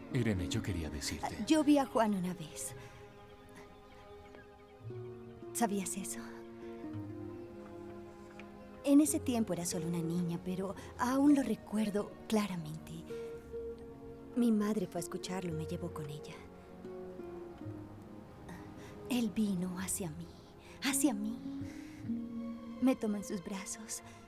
Irene, yo quería decirte. Yo vi a Juan una vez. ¿Sabías eso? En ese tiempo era solo una niña, pero aún lo recuerdo claramente. Mi madre fue a escucharlo y me llevó con ella. Él vino hacia mí. Me tomó en sus brazos.